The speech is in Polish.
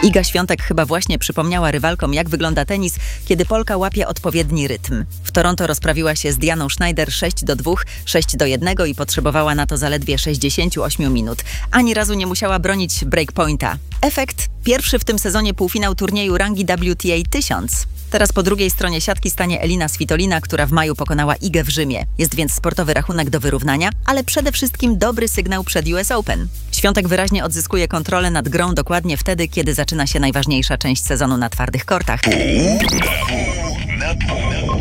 Iga Świątek chyba właśnie przypomniała rywalkom, jak wygląda tenis, kiedy Polka łapie odpowiedni rytm. W Toronto rozprawiła się z Dianą Schneider 6-2, 6-1 i potrzebowała na to zaledwie 68 minut. Ani razu nie musiała bronić breakpointa. Efekt? Pierwszy w tym sezonie półfinał turnieju rangi WTA 1000. Teraz po drugiej stronie siatki stanie Elina Svitolina, która w maju pokonała Igę w Rzymie. Jest więc sportowy rachunek do wyrównania, ale przede wszystkim dobry sygnał przed US Open. Świątek wyraźnie odzyskuje kontrolę nad grą dokładnie wtedy, kiedy zaczyna się najważniejsza część sezonu na twardych kortach. Na pół.